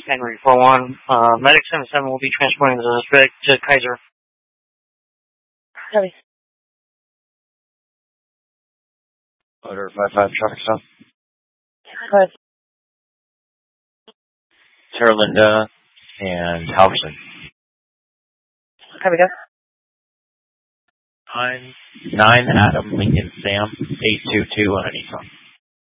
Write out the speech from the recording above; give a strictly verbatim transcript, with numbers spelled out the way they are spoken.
Henry four one. Uh, Medic seven seven will be transporting the suspect to Kaiser. Copy. Order five five traffic stop. Five. Terralinda and Halverson. Copy, go. Nine, nine Adam Lincoln Sam, eight two two on any phone.